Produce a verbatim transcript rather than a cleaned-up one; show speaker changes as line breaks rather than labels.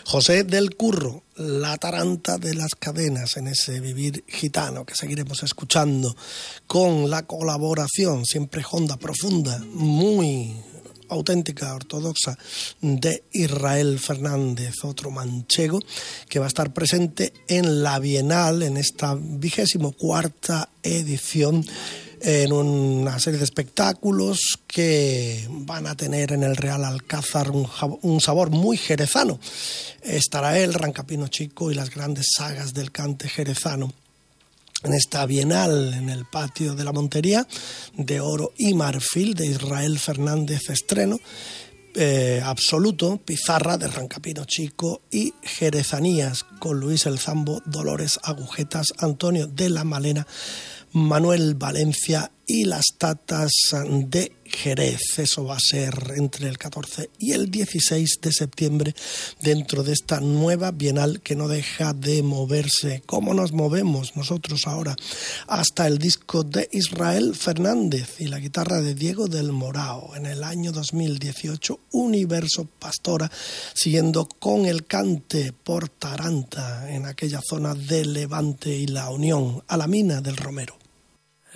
José del Curro, La Taranta de las Cadenas, en ese Vivir Gitano que seguiremos escuchando, con la colaboración siempre honda, profunda, muy auténtica, ortodoxa, de Israel Fernández, otro manchego que va a estar presente en la Bienal, en esta vigésimo cuarta edición, en una serie de espectáculos que van a tener en el Real Alcázar un, un sabor muy jerezano. Estará él, Rancapino Chico y las grandes sagas del cante jerezano en esta Bienal, en el patio de la Montería, de oro y marfil, de Israel Fernández estreno, eh, absoluto, pizarra de Rancapino Chico y jerezanías con Luis el Zambo, Dolores Agujetas, Antonio de la Malena, Manuel Valencia y las Tatas de Jerez. Eso va a ser entre el catorce y el dieciséis de septiembre dentro de esta nueva Bienal que no deja de moverse. ¿Cómo nos movemos nosotros ahora? Hasta el disco de Israel Fernández y la guitarra de Diego del Morao en el año dos mil dieciocho, Universo Pastora, siguiendo con el cante por Taranta en aquella zona de Levante y la Unión a la mina del Romero.